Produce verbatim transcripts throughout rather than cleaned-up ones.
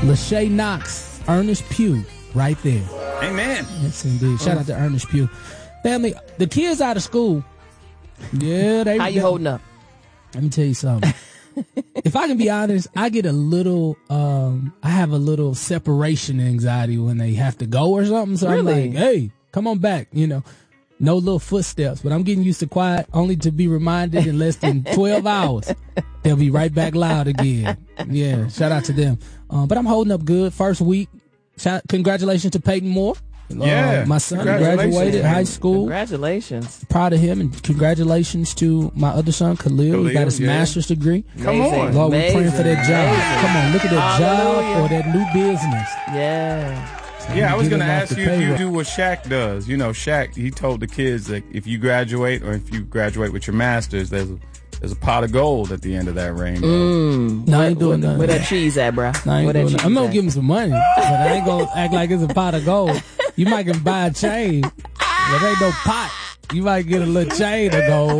Lachey Knox, Ernest Pugh, right there. Amen. Yes, indeed. Shout out to Ernest Pugh. Family, the kids out of school. Yeah, they. How you they, holding up? Let me tell you something. If I can be honest, I get a little, um, I have a little separation anxiety when they have to go or something. So Really? I'm like, hey, come on back. You know, no little footsteps, but I'm getting used to quiet only to be reminded in less than twelve hours. They'll be right back loud again. Yeah, shout out to them. Um, but I'm holding up good. First week. Shout, congratulations to Peyton Moore. Yeah. Uh, my son Congratulations, graduated man. high school. Congratulations. Proud of him, and congratulations to my other son, Khalil. Khalil, he got his yeah. master's degree. Come on. Lord, we're praying for that job. Amazing. Come on, look at that Hallelujah. job or that new business. Yeah. Yeah, I was Get going to him off ask the you if you payroll. do what Shaq does. You know, Shaq, he told the kids that if you graduate or if you graduate with your master's, there's a, there's a pot of gold at the end of that rainbow. Mm. No, I ain't doing nothing. Where that cheese at, bro? No, I ain't Where that doing cheese nothing. I'm gonna at? give him some money, but I ain't gonna act like it's a pot of gold. You might can buy a chain, but ain't no pot. You might get a little chain of gold.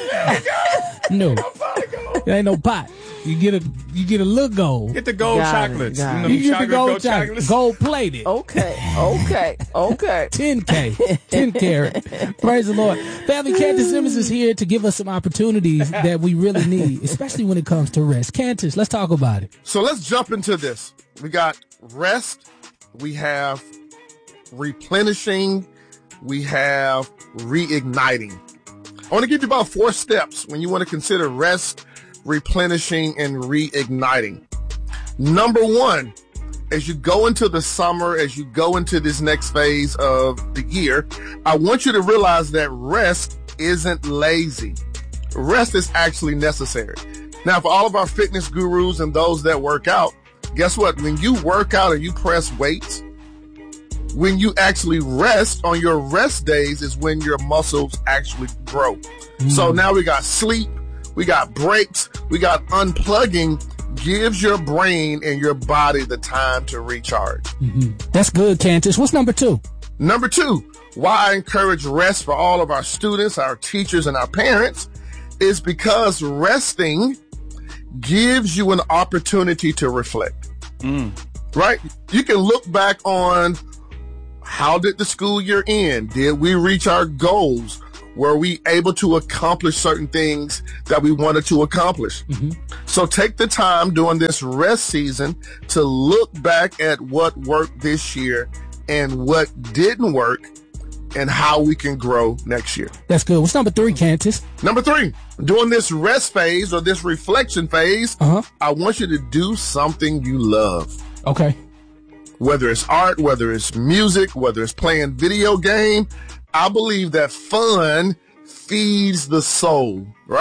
No, it ain't no pot. You get a you get a little gold. Get the gold Got it, chocolates. got You it. know, You get the chocolate, gold gold chocolate, chocolates. gold plated. Okay, okay, okay. ten K, ten carat. Praise the Lord. Family, Candace Simmons is here to give us some opportunities that we really need, especially when it comes to rest. Candace, let's talk about it. So let's jump into this. We got rest. We have replenishing. We have reigniting. I want to give you about four steps when you want to consider rest, replenishing, and reigniting. Number one, as you go into the summer, as you go into this next phase of the year, I want you to realize that rest isn't lazy. Rest is actually necessary. Now, for all of our fitness gurus and those that work out, guess what? When you work out and you press weights, when you actually rest on your rest days is when your muscles actually grow. Mm. So now we got sleep, we got breaks, we got unplugging. Gives your brain and your body the time to recharge. Mm-hmm. That's good, Candace. What's number two? Number two, why I encourage rest for all of our students, our teachers, and our parents is because resting gives you an opportunity to reflect. Mm. Right? You can look back on how did the school year end? Did we reach our goals? Were we able to accomplish certain things that we wanted to accomplish? Mm-hmm. So take the time during this rest season to look back at what worked this year and what didn't work and how we can grow next year. That's good. What's number three, Candace? Number three, during this rest phase or this reflection phase, uh-huh. I want you to do something you love. Okay. Whether it's art, whether it's music, whether it's playing video game, I believe that fun feeds the soul, right?